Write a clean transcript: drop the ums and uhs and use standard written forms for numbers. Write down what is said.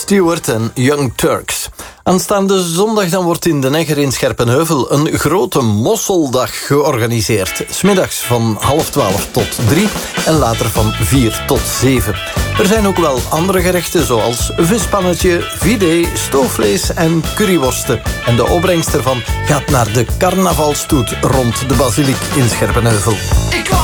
Stewart en Young Turks. Aanstaande zondag dan wordt in de Egger in Scherpenheuvel een grote mosseldag georganiseerd. 's Middags van 11:30 tot 3 en later van 4 tot 7. Er zijn ook wel andere gerechten zoals vispannetje, vidé, stoofvlees en curryworsten. En de opbrengst ervan gaat naar de carnavalstoet rond de basiliek in Scherpenheuvel.